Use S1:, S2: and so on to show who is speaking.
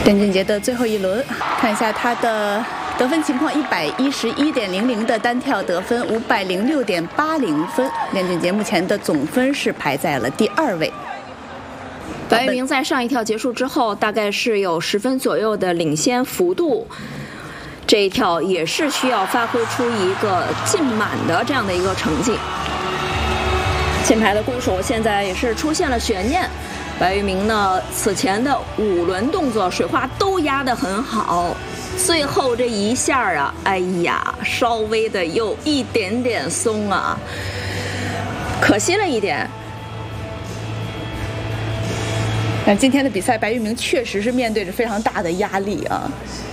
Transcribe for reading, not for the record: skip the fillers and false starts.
S1: 电竞节的最后一轮，看一下他的得分情况：111.00的单跳得分，506.80分。电竞节目前的总分是排在了第2位。
S2: 白玉明在上一跳结束之后，大概是有10分左右的领先幅度。这一跳也是需要发挥出一个进满的这样的一个成绩。金牌的攻守现在也是出现了悬念。白玉明呢，此前的5轮动作水花都压得很好，最后这一下啊，哎呀，稍微的有一点点松啊，可惜了一点。
S1: 但今天的比赛，白玉明确实是面对着非常大的压力啊。